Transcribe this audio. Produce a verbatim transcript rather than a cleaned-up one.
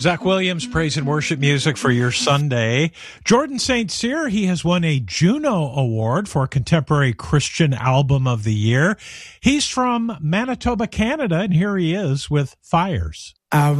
Zach Williams, praise and worship music for your Sunday. Jordan Saint Cyr, he has won a Juno Award for Contemporary Christian Album of the Year. He's from Manitoba, Canada, and here he is with Fires. I